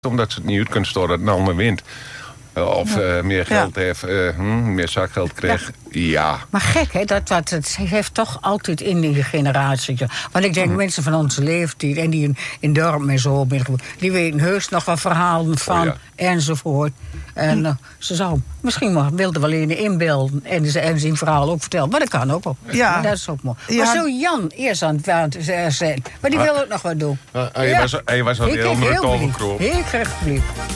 Omdat ze het niet uit kunnen storen dat een ander wint. Of meer geld heeft, meer zakgeld krijgt. Ja. Maar gek, hè? Het heeft toch altijd in die generatie. Want ik denk, mensen van onze leeftijd en die in dorpen en zo, die weten heus nog wat verhalen van enzovoort. En ze zou misschien wilden wel een inbeelden en zijn verhaal ook vertellen. Maar dat kan ook wel. Ja. Dat is ook mooi. Ja. Maar zo Jan eerst aan het zijn. Maar die wil ook nog wat doen. Hij was al heel onder de tafel gekropen. Heel graag